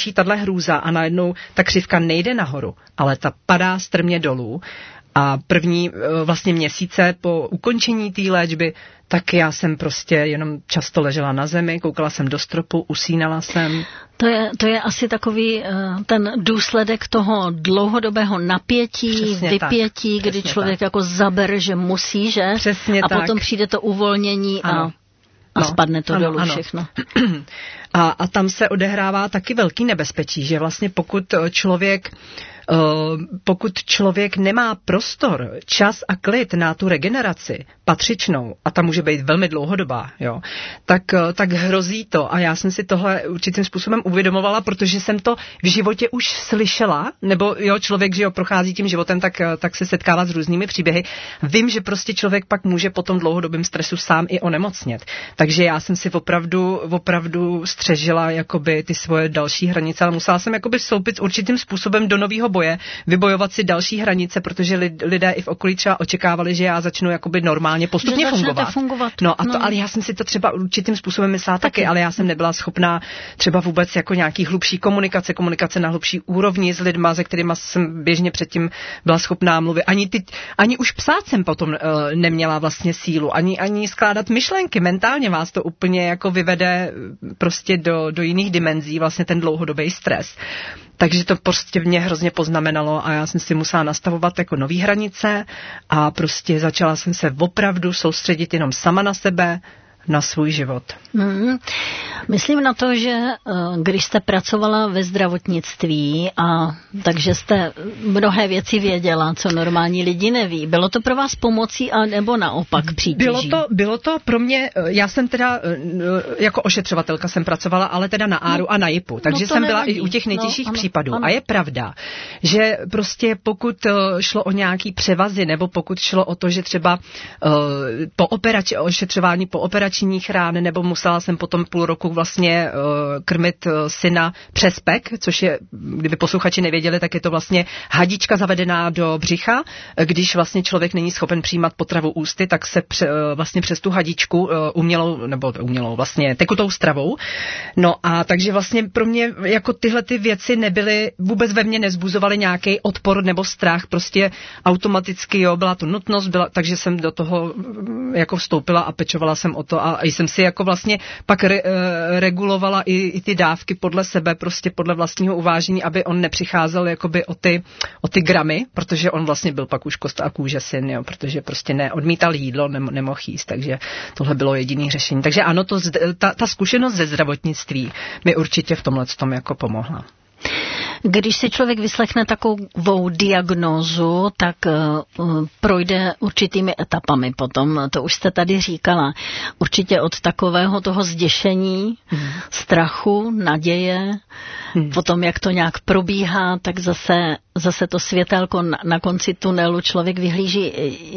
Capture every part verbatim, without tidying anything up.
končí tahle hrůza a najednou ta křivka nejde nahoru, ale ta padá strmě dolů a první vlastně měsíce po ukončení té léčby, tak já jsem prostě jenom často ležela na zemi, koukala jsem do stropu, usínala jsem. To je, to je asi takový uh, ten důsledek toho dlouhodobého napětí, přesně vypětí, tak, kdy člověk tak. jako zabere, že musí, že? Přesně a tak. potom přijde to uvolnění a, a no, spadne to ano, dolů ano. všechno. A, a tam se odehrává taky velký nebezpečí, že vlastně pokud člověk Uh, pokud člověk nemá prostor, čas a klid na tu regeneraci patřičnou, a ta může být velmi dlouhodobá, jo, tak, uh, tak hrozí to. A já jsem si tohle určitým způsobem uvědomovala, protože jsem to v životě už slyšela, nebo jo, člověk, že jo, prochází tím životem, tak, tak se setkává s různými příběhy. Vím, že prostě člověk pak může po tom dlouhodobém stresu sám i onemocnět. Takže já jsem si opravdu, opravdu střežila jakoby ty svoje další hranice, ale musela jsem jakoby vstoupit určitým způsobem do nového boje, vybojovat si další hranice, protože lidé i v okolí třeba očekávali, že já začnu jakoby normálně postupně fungovat. fungovat. No a to, no. ale já jsem si to třeba určitým způsobem myslela taky. taky, ale já jsem nebyla schopná třeba vůbec jako nějaký hlubší komunikace, komunikace na hlubší úrovni s lidma, se kterýma jsem běžně předtím byla schopná mluvit. Ani, ty, ani už psát jsem potom uh, neměla vlastně sílu, ani, ani skládat myšlenky. Mentálně vás to úplně jako vyvede prostě do, do jiných dimenzí, vlastně ten dlouhodobý stres. Takže to prostě mě hrozně poznamenalo a já jsem si musela nastavovat jako nový hranice a prostě začala jsem se opravdu soustředit jenom sama na sebe, na svůj život. Hmm. Myslím na to, že když jste pracovala ve zdravotnictví a takže jste mnohé věci věděla, co normální lidi neví. Bylo to pro vás pomocí a nebo naopak přítěží? Bylo to, bylo to pro mě, já jsem teda jako ošetřovatelka jsem pracovala, ale teda na Áru no, a na Jipu, takže no jsem nevadí. Byla i u těch nejtěžších no, ano, případů. Ano. A je pravda, že prostě pokud šlo o nějaký převazy, nebo pokud šlo o to, že třeba uh, po operaci, ošetřování po operačních rán, nebo musela jsem potom půl roku vlastně uh, krmit uh, syna přes pek, což je, kdyby posluchači nevěděli, tak je to vlastně hadička zavedená do břicha. Když vlastně člověk není schopen přijímat potravu ústy, tak se pře, uh, vlastně přes tu hadičku uh, umělou, nebo umělou vlastně tekutou stravou. No a takže vlastně pro mě jako tyhle ty věci nebyly, vůbec ve mně nezbuzovaly nějaký odpor nebo strach, prostě automaticky, jo, byla to nutnost, byla, takže jsem do toho jako vstoupila a pečovala jsem o to a jsem si jako vlastně pak re, regulovala i, i ty dávky podle sebe, prostě podle vlastního uvážení, aby on nepřicházel jakoby o ty, o ty gramy, protože on vlastně byl pak už kost a kůže syn, jo, protože prostě neodmítal jídlo, nem, nemohl jíst, takže tohle bylo jediné řešení. Takže ano, to, ta, ta zkušenost ze zdravotnictví mi určitě v tomhle tom jako pomohla. Když si člověk vyslechne takovou diagnózu, tak uh, projde určitými etapami potom, to už jste tady říkala. Určitě od takového toho zděšení, hmm. strachu, naděje, hmm. potom jak to nějak probíhá, tak zase, zase to světelko na, na konci tunelu člověk vyhlíží.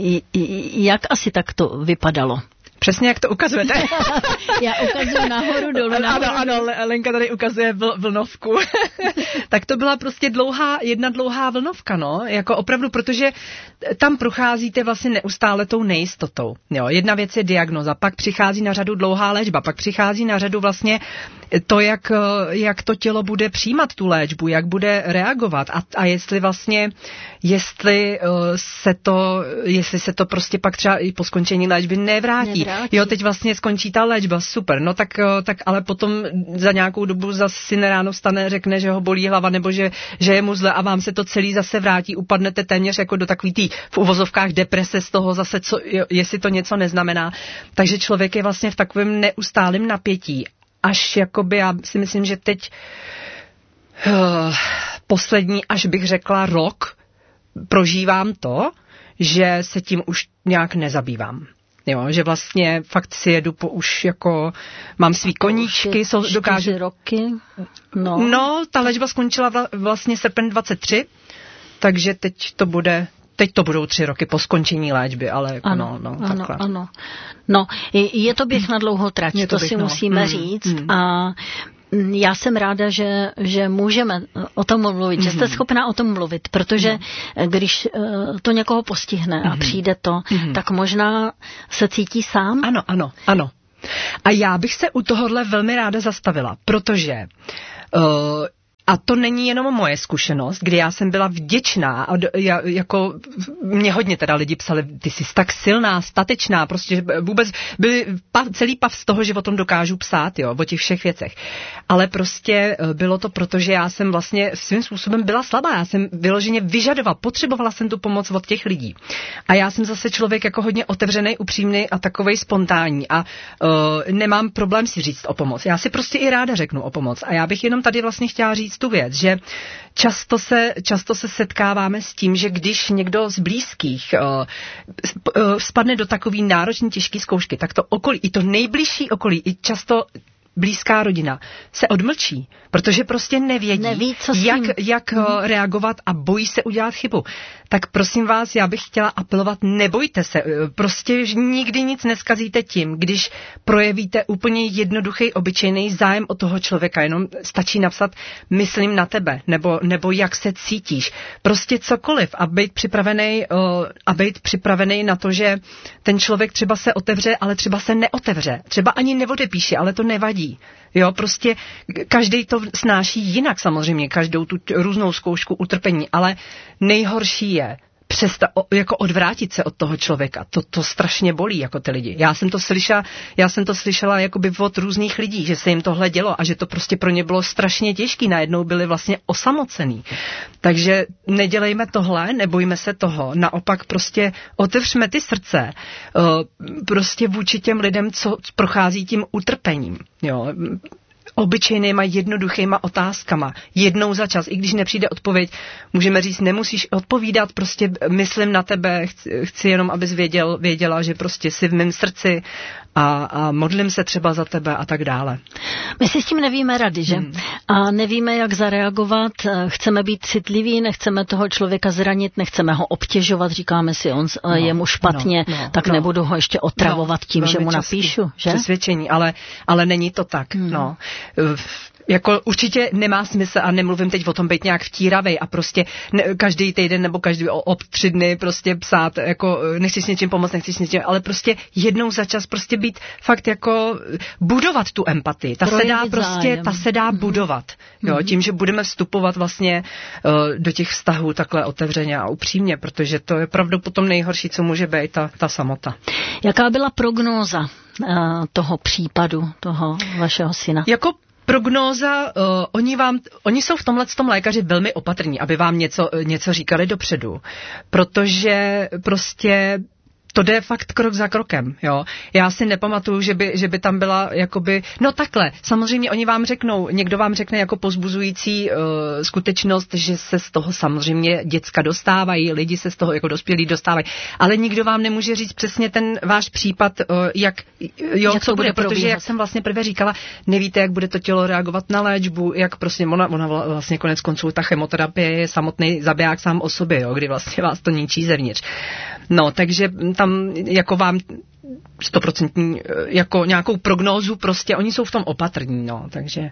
Jak asi tak to vypadalo? Přesně jak to ukazujete. Já ukazuju nahoru, dolů, nahoru. Ano, ano, Lenka tady ukazuje vl- vlnovku. Tak to byla prostě dlouhá, jedna dlouhá vlnovka, no, jako opravdu, protože tam procházíte vlastně neustále tou nejistotou. Jo, jedna věc je diagnoza, pak přichází na řadu dlouhá léčba, pak přichází na řadu vlastně to, jak, jak to tělo bude přijímat tu léčbu, jak bude reagovat a, a jestli vlastně, jestli se to, jestli se to prostě pak třeba i po skončení léčby nevrátí. nevrátí. Jo, teď vlastně skončí ta léčba, super, no tak, tak ale potom za nějakou dobu zase si ráno vstane, řekne, že ho bolí hlava nebo že, že je mu zle a vám se to celý zase vrátí, upadnete téměř jako do takový tý v uvozovkách deprese z toho zase, co, jestli to něco neznamená. Takže člověk je vlastně v takovém neustálém napětí. Až jakoby, já si myslím, že teď uh, poslední, až bych řekla rok, prožívám to, že se tím už nějak nezabývám. Jo, že vlastně fakt si jedu po už jako, mám svý koníčky, jsou, dokážu... roky? No. no, ta léčba skončila vla, vlastně srpen dvacet tři, takže teď to bude... Teď to budou tři roky po skončení léčby, ale jako ano, no, no, ano, takhle. ano. No, je to běh na dlouhou trať, to, to si no. musíme mm, říct mm. a já jsem ráda, že, že můžeme o tom mluvit, mm. že jste schopná o tom mluvit, protože mm. když to někoho postihne mm. a přijde to, mm. tak možná se cítí sám. Ano, ano, ano. A já bych se u tohohle velmi ráda zastavila, protože uh, A to není jenom moje zkušenost, kdy já jsem byla vděčná a já, jako mě hodně teda lidi psali, ty jsi tak silná, statečná, prostě vůbec byli pav, celý pav z toho, že o tom dokážu psát, jo, o těch všech věcech. Ale prostě bylo to proto, že já jsem vlastně svým způsobem byla slabá, já jsem vyloženě vyžadovala, potřebovala jsem tu pomoc od těch lidí. A já jsem zase člověk jako hodně otevřený, upřímný a takovej spontánní a uh, nemám problém si říct o pomoc. Já si prostě i ráda řeknu o pomoc. A já bych jenom tady vlastně chtěla říct tu věc, že často se, často se setkáváme s tím, že když někdo z blízkých uh, uh, spadne do takový náročný těžký zkoušky, tak to okolí, i to nejbližší okolí, i často blízká rodina se odmlčí, protože prostě nevědí, Neví, co jak, jak hmm. reagovat a bojí se udělat chybu. Tak prosím vás, já bych chtěla apelovat, nebojte se, prostě nikdy nic neskazíte tím, když projevíte úplně jednoduchý, obyčejný zájem o toho člověka, jenom stačí napsat myslím na tebe, nebo, nebo jak se cítíš. Prostě cokoliv a být připravený, a být připravený na to, že ten člověk třeba se otevře, ale třeba se neotevře. Třeba ani neodepíše, ale to nevadí. Jo, prostě každý to snáší jinak samozřejmě, každou tu různou zkoušku utrpení, ale nejhorší je přesta, jako odvrátit se od toho člověka. To, to strašně bolí, jako ty lidi. Já jsem to slyšela, já jsem to slyšela jakoby od různých lidí, že se jim tohle dělo a že to prostě pro ně bylo strašně těžký. Najednou byli vlastně osamocený. Takže nedělejme tohle, nebojme se toho. Naopak prostě otevřme ty srdce prostě vůči těm lidem, co prochází tím utrpením. Jo. Obyčejnýma jednoduchýma otázkama. Jednou za čas, i když nepřijde odpověď, můžeme říct, nemusíš odpovídat, prostě myslím na tebe, chci, chci jenom, abys věděl, věděla, že prostě jsi v mém srdci a, a modlím se třeba za tebe a tak dále. My si s tím nevíme rady, že? Hmm. A nevíme, jak zareagovat, chceme být citliví, nechceme toho člověka zranit, nechceme ho obtěžovat, říkáme si, on no, je mu špatně, no, no, tak no, nebudu ho ještě otravovat no, tím, že mu napíšu, že? Přesvědčení, ale, ale není to tak, hmm. no. Jako určitě nemá smysl a nemluvím teď o tom být nějak vtíravej a prostě ne, každý týden nebo každý o, o tři dny prostě psát, jako nechci s něčím pomoct, nechci s něčím, ale prostě jednou za čas prostě být fakt jako budovat tu empatii. Ta Projevit se dá prostě, zájem. ta se dá mm-hmm. budovat. Jo, mm-hmm. tím, že budeme vstupovat vlastně uh, do těch vztahů takhle otevřeně a upřímně, protože to je opravdu potom nejhorší, co může být ta, ta samota. Jaká byla prognóza uh, toho případu, toho vašeho syna? Jako prognóza, uh, oni, vám, oni jsou v tomhletom lékaři velmi opatrní, aby vám něco, něco říkali dopředu, protože prostě to jde fakt krok za krokem, jo. Já si nepamatuju, že by, že by tam byla jakoby, no takhle, samozřejmě oni vám řeknou, někdo vám řekne jako povzbuzující uh, skutečnost, že se z toho samozřejmě děcka dostávají, lidi se z toho jako dospělí dostávají, ale nikdo vám nemůže říct přesně ten váš případ, uh, jak, jo, jak co bude, bude protože jak jsem vlastně prvé říkala, nevíte, jak bude to tělo reagovat na léčbu, jak prostě ona, ona vlastně konec konců ta chemoterapie je samotný zabiják sám o sobě, jo, kdy vlastně vás to ničí zevnitř. No, takže tam jako vám stoprocentní jako nějakou prognózu, prostě oni jsou v tom opatrní, no, takže...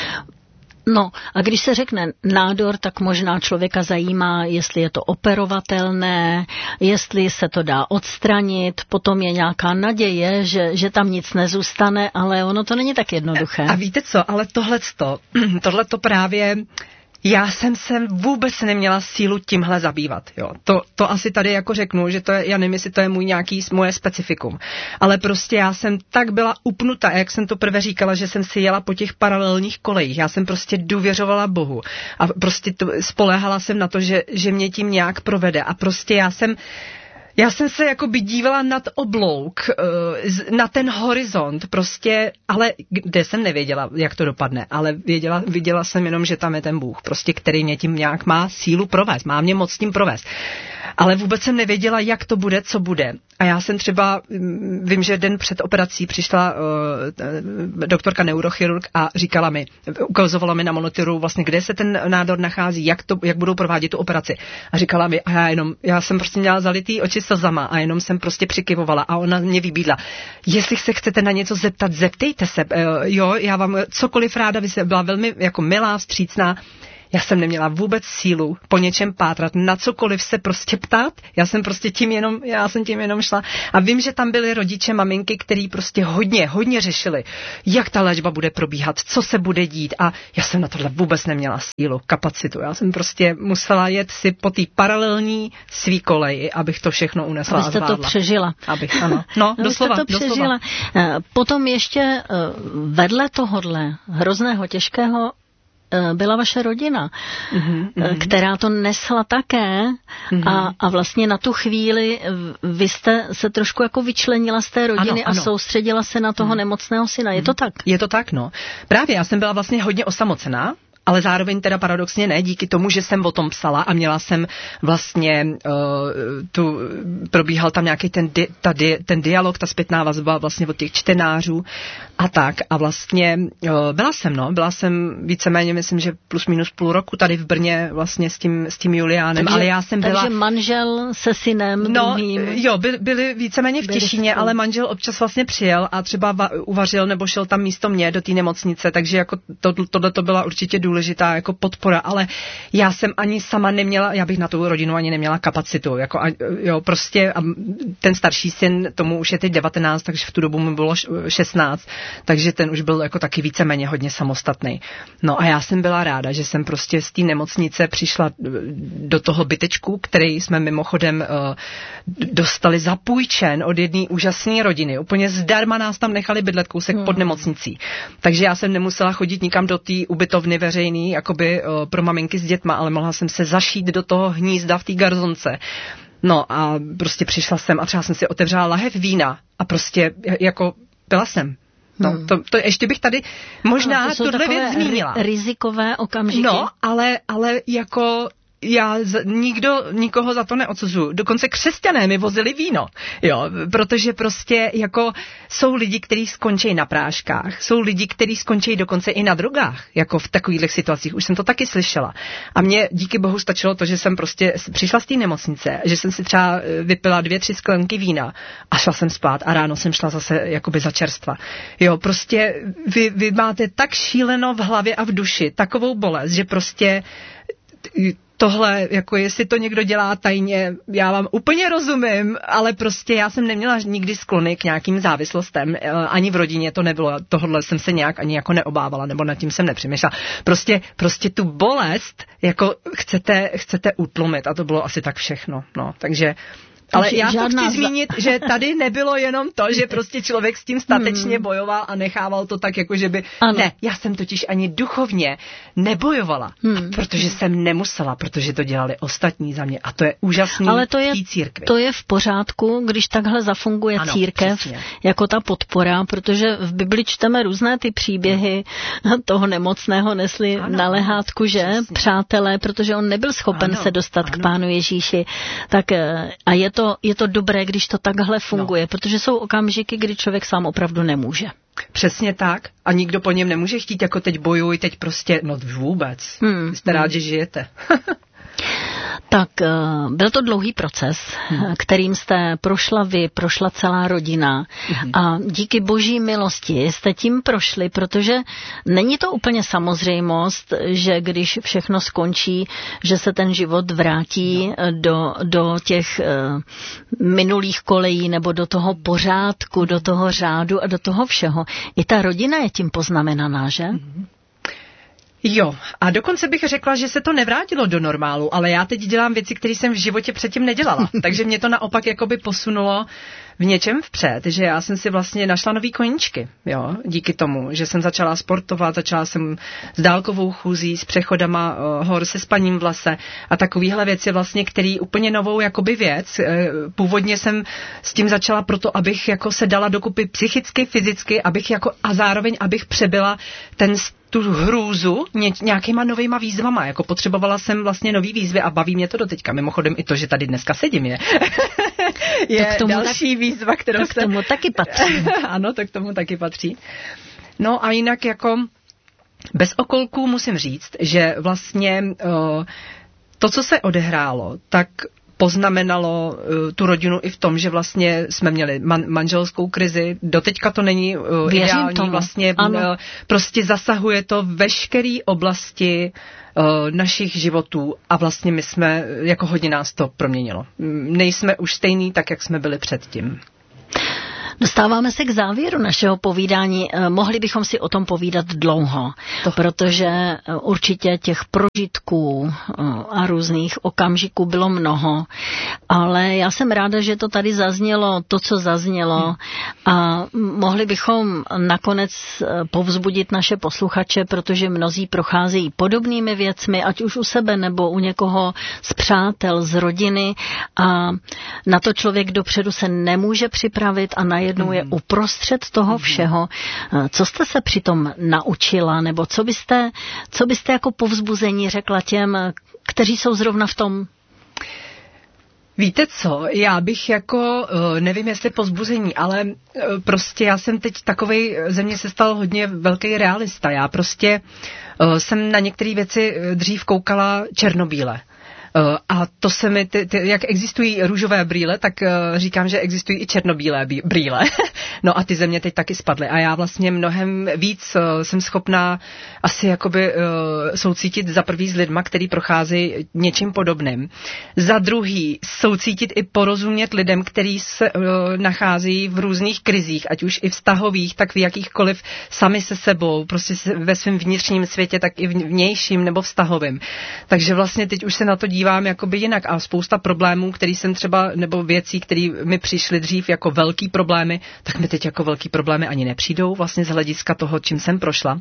No a když se řekne nádor, tak možná člověka zajímá, jestli je to operovatelné, jestli se to dá odstranit, potom je nějaká naděje, že, že tam nic nezůstane, ale ono to není tak jednoduché. A víte co, ale tohleto, tohleto právě... Já jsem se vůbec neměla sílu tímhle zabývat, jo. To, to asi tady jako řeknu, že to je, já nevím, jestli to je můj nějaký moje specifikum. Ale prostě já jsem tak byla upnuta, jak jsem to prvé říkala, že jsem si jela po těch paralelních kolejích. Já jsem prostě důvěřovala Bohu a prostě to, spoléhala jsem na to, že, že mě tím nějak provede a prostě já jsem Já jsem se jako by dívala nad oblouk, na ten horizont prostě, ale kde jsem nevěděla, jak to dopadne, ale věděla, viděla jsem jenom, že tam je ten Bůh, prostě, který mě tím nějak má sílu provést, má mě moc tím provést. Ale vůbec jsem nevěděla, jak to bude, co bude. A já jsem třeba, vím, že den před operací přišla uh, doktorka neurochirurg a říkala mi, ukazovala mi na monitoru vlastně, kde se ten nádor nachází, jak, to, jak budou provádět tu operaci. A říkala mi, a já jenom, já jsem prostě měla zalitý oči slzama a jenom jsem prostě přikyvovala a ona mě vybídla. Jestli se chcete na něco zeptat, zeptejte se. Uh, jo, já vám cokoliv ráda, vy jste byla velmi jako milá, vstřícná. Já jsem neměla vůbec sílu po něčem pátrat, na cokoliv se prostě ptát. Já jsem prostě tím jenom, já jsem tím jenom šla. A vím, že tam byly rodiče, maminky, který prostě hodně, hodně řešili, jak ta léčba bude probíhat, co se bude dít. A já jsem na tohle vůbec neměla sílu, kapacitu. Já jsem prostě musela jet si po té paralelní svý koleji, abych to všechno unesla a zvládla. Abyste to přežila. Abych, ano. No, doslova, to přežila. Doslova. Potom ještě vedle tohodle hrozného, těžkého byla vaše rodina, mm-hmm. která to nesla také mm-hmm. a, a vlastně na tu chvíli vy jste se trošku jako vyčlenila z té rodiny ano, ano. a soustředila se na toho mm. nemocného syna. Je to tak? Je to tak, no. Právě já jsem byla vlastně hodně osamocená, ale zároveň teda paradoxně ne, díky tomu, že jsem o tom psala a měla jsem vlastně uh, tu, probíhal tam nějaký ten, di, ta di, ten dialog, ta zpětná vazba vlastně od těch čtenářů a tak a vlastně uh, byla jsem, no, byla jsem víceméně, myslím, že plus minus půl roku tady v Brně vlastně s tím, s tím Juliánem, takže, ale já jsem takže byla... Takže manžel se synem no, druhým. Jo, by, byli víceméně v Těšíně, ale manžel občas vlastně přijel a třeba va, uvařil nebo šel tam místo mě do té nemocnice, takže jako to, tohle to byla určitě důležitá důležitá jako podpora, ale já jsem ani sama neměla, já bych na tu rodinu ani neměla kapacitu, jako a, jo, prostě a ten starší syn, tomu už je teď devatenáct, takže v tu dobu mu bylo šestnáct, takže ten už byl jako taky víceméně hodně samostatný. No a já jsem byla ráda, že jsem prostě z té nemocnice přišla do toho bytečku, který jsme mimochodem uh, dostali zapůjčen od jedné úžasné rodiny. Úplně zdarma nás tam nechali bydlet kousek hmm. pod nemocnicí. Takže já jsem nemusela chodit nikam do té ubytovny veřejný, jakoby uh, pro maminky s dětma, ale mohla jsem se zašít do toho hnízda v té garzonce. No a prostě přišla jsem a třeba jsem si otevřela lahev vína a prostě jako byla jsem. No, hmm. to, to ještě bych tady možná ano, to tuhle věc zmínila. Rizikové okamžiky. No, ale, ale jako já z, nikdo, nikoho za to neodsuzuju. Dokonce křesťané mi vozili víno, jo, protože prostě jako jsou lidi, kteří skončí na práškách, jsou lidi, kteří skončí dokonce i na drogách, jako v takových situacích. Už jsem to taky slyšela. A mně díky bohu stačilo to, že jsem prostě přišla z té nemocnice, že jsem si třeba vypila dvě, tři sklenky vína a šla jsem spát a ráno jsem šla zase jakoby za čerstva. Jo, prostě vy, vy máte tak šíleno v hlavě a v duši, takovou bolest, že prostě tohle, jako jestli to někdo dělá tajně, já vám úplně rozumím, ale prostě já jsem neměla nikdy sklony k nějakým závislostem, ani v rodině to nebylo, tohle jsem se nějak ani jako neobávala, nebo nad tím jsem nepřemýšlela. Prostě, prostě tu bolest, jako chcete, chcete utlumit a to bylo asi tak všechno, no, takže... Ale já to chci zmínit, že tady nebylo jenom to, že prostě člověk s tím statečně hmm. bojoval a nechával to tak, jako že by... Ano. Ne, já jsem totiž ani duchovně nebojovala, hmm. protože jsem nemusela, protože to dělali ostatní za mě a to je úžasný. Ale to je, církvi. to je v pořádku, když takhle zafunguje ano, církev přesně. Jako ta podpora, protože v Bibli čteme různé ty příběhy ano. toho nemocného nesli ano, na lehátku, že? Přesně. Přátelé, protože on nebyl schopen ano, se dostat ano. k Pánu Ježíši. Tak a je To, je to dobré, když to takhle funguje, no. protože jsou okamžiky, kdy člověk sám opravdu nemůže. Přesně tak. A nikdo po něm nemůže chtít, jako teď bojuj, teď prostě, no vůbec. Hmm. Jste rád, že žijete. Tak byl to dlouhý proces, hmm. kterým jste prošla vy, prošla celá rodina hmm. a díky boží milosti jste tím prošli, protože není to úplně samozřejmost, že když všechno skončí, že se ten život vrátí no. do, do těch uh, minulých kolejí nebo do toho pořádku, do toho řádu a do toho všeho. I ta rodina je tím poznamenaná, že? Hmm. Jo, a dokonce bych řekla, že se to nevrátilo do normálu, ale já teď dělám věci, které jsem v životě předtím nedělala. Takže mě to naopak jakoby posunulo v něčem vpřed, že já jsem si vlastně našla nový koníčky, jo, díky tomu, že jsem začala sportovat, začala jsem s dálkovou chůzí, s přechodama uh, hor, se spaním v lese a takovýhle věci vlastně, který úplně novou jakoby věc. Původně jsem s tím začala proto, abych jako se dala dokupy psychicky, fyzicky, abych jako a zároveň, abych přebyla ten tu hrůzu ně, nějakýma novejma výzvama, jako potřebovala jsem vlastně nový výzvy a baví mě to doteďka. Mimochodem i to, že tady dneska sedím je, je to k tomu další tak, výzva, kterou to jsem... k tomu taky patří. Ano, to k tomu taky patří. No a jinak jako bez okolků musím říct, že vlastně uh, to, co se odehrálo, tak poznamenalo uh, tu rodinu i v tom, že vlastně jsme měli man, manželskou krizi. Doteďka to není uh, ideální. Tomu. Vlastně uh, prostě zasahuje to veškerý oblasti uh, našich životů a vlastně my jsme, jako hodně nás to proměnilo. Nejsme už stejný tak, jak jsme byli předtím. Dostáváme se k závěru našeho povídání. Mohli bychom si o tom povídat dlouho, to. protože určitě těch prožitků a různých okamžiků bylo mnoho, ale já jsem ráda, že to tady zaznělo, to, co zaznělo a mohli bychom nakonec povzbudit naše posluchače, protože mnozí procházejí podobnými věcmi, ať už u sebe nebo u někoho z přátel, z rodiny a na to člověk dopředu se nemůže připravit a na jednou je uprostřed toho všeho. Co jste se přitom naučila, nebo co byste, co byste jako povzbuzení řekla těm, kteří jsou zrovna v tom? Víte co, já bych jako, nevím jestli povzbuzení, ale prostě já jsem teď takovej, ze mě se stal hodně velký realista. Já prostě jsem na některé věci dřív koukala černobíle. A to se mi, ty, ty, jak existují růžové brýle, tak uh, říkám, že existují i černobílé bí, brýle. No a ty ze mě teď taky spadly. A já vlastně mnohem víc uh, jsem schopná asi jakoby uh, soucítit za prvý s lidma, který procházejí něčím podobným. Za druhý soucítit i porozumět lidem, který se uh, nachází v různých krizích, ať už i vztahových, tak v jakýchkoliv sami se sebou, prostě ve svém vnitřním světě, tak i vnějším nebo vztahovým. Takže vlastně teď už se na to dívám jakoby jinak a spousta problémů, který jsem třeba, nebo věcí, které mi přišly dřív jako velký problémy, tak mi teď jako velký problémy ani nepřijdou vlastně z hlediska toho, čím jsem prošla.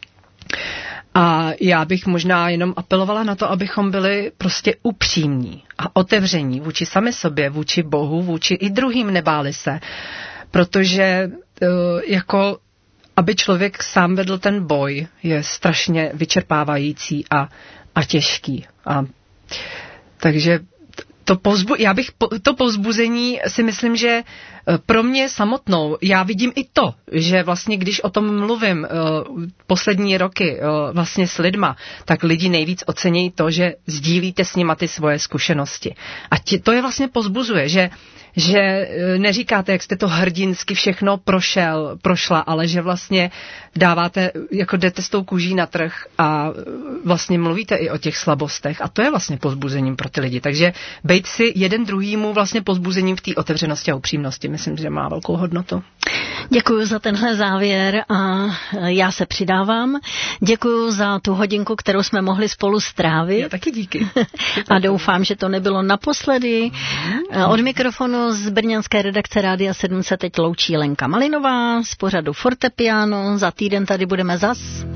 A já bych možná jenom apelovala na to, abychom byli prostě upřímní a otevření vůči sami sobě, vůči Bohu, vůči i druhým, nebáli se. Protože uh, jako aby člověk sám vedl ten boj, je strašně vyčerpávající a, a těžký. A takže to povzbu- já bych po- to povzbuzení si myslím, že pro mě samotnou, já vidím i to, že vlastně když o tom mluvím uh, poslední roky uh, vlastně s lidma, tak lidi nejvíc ocenějí to, že sdílíte s nima ty svoje zkušenosti. A ti, to je vlastně povzbuzuje, že že neříkáte, jak jste to hrdinsky všechno prošel, prošla, ale že vlastně dáváte, jako jdete s tou kůží na trh a vlastně mluvíte i o těch slabostech a to je vlastně povzbuzením pro ty lidi. Takže bejt si jeden druhýmu vlastně povzbuzením v té otevřenosti a upřímnosti, myslím, že má velkou hodnotu. Děkuji za tenhle závěr a já se přidávám. Děkuji za tu hodinku, kterou jsme mohli spolu strávit. Já taky díky. A doufám, že to nebylo naposledy. Od mikrofonu z brněnské redakce Rádia sedm se teď loučí Lenka Malinová z pořadu Fortepiano. Za týden tady budeme zas.